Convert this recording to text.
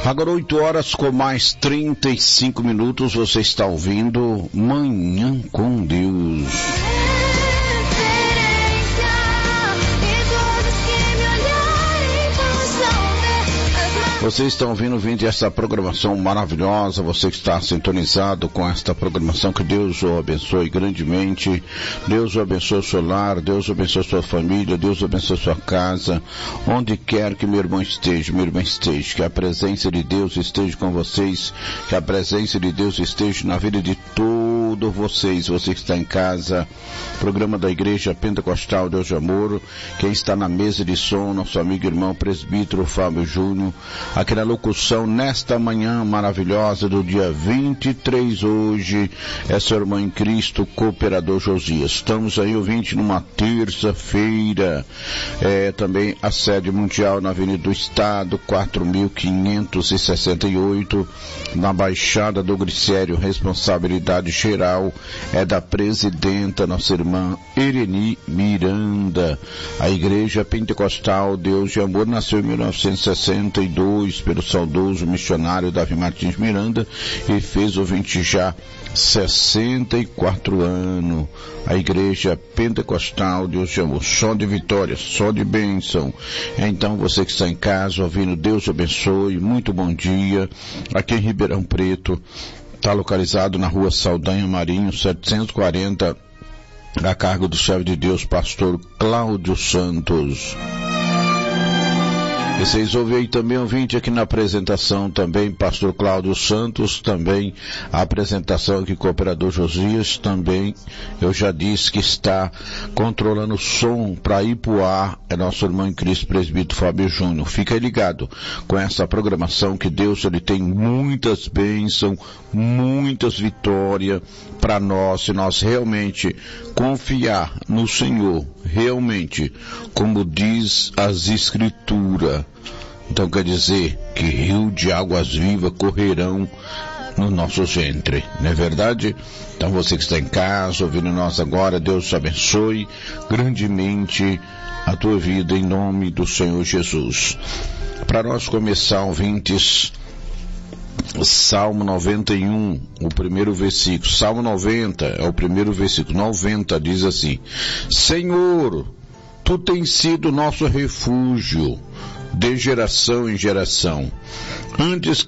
Agora 8 horas com mais 35 minutos, você está ouvindo Manhã com Deus. Vocês estão ouvindo essa programação maravilhosa, você que está sintonizado com esta programação, que Deus o abençoe grandemente, Deus o abençoe o seu lar, Deus o abençoe a sua família, Deus o abençoe a sua casa, onde quer que meu irmão esteja, minha irmã esteja, que a presença de Deus esteja com vocês, que a presença de Deus esteja na vida de todos vocês, você que está em casa, programa da Igreja Pentecostal Deus de Amor, quem está na mesa de som, nosso amigo e irmão presbítero Fábio Júnior, aqui na locução, nesta manhã maravilhosa do dia 23 hoje, é seu irmão em Cristo, cooperador Josias. Estamos aí, ouvinte, numa terça-feira, também a sede mundial na Avenida do Estado, 4.568, na Baixada do Glicério, responsabilidade geral é da presidenta, nossa irmã Ereni Miranda. A Igreja Pentecostal Deus de Amor nasceu em 1962, pelo saudoso missionário Davi Martins Miranda, e fez, ouvinte, já 64 anos. A Igreja Pentecostal Deus de Amor, só de vitória, só de bênção. Então, você que está em casa ouvindo, Deus abençoe, muito bom dia. Aqui em Ribeirão Preto, está localizado na rua Saldanha Marinho, 740, a cargo do servo de Deus, pastor Cláudio Santos. Vocês ouvem aí também, ouvinte, aqui na apresentação também, pastor Cláudio Santos, também a apresentação aqui com o operador Josias, também eu já disse que está controlando o som para ir pro ar, é nosso irmão em Cristo, presbítero Fábio Júnior. Fica aí ligado com essa programação, que Deus, ele tem muitas bênçãos, muitas vitórias para nós, se nós realmente confiar no Senhor, realmente, como diz as Escrituras. Então quer dizer que rio de águas vivas correrão no nosso ventre, não é verdade? Então você que está em casa, ouvindo nós agora, Deus te abençoe grandemente a tua vida, em nome do Senhor Jesus. Para nós começar, ouvintes, Salmo 91, o primeiro versículo. Salmo 90 é o primeiro versículo. 90 diz assim: Senhor, Tu tens sido nosso refúgio de geração em geração. Antes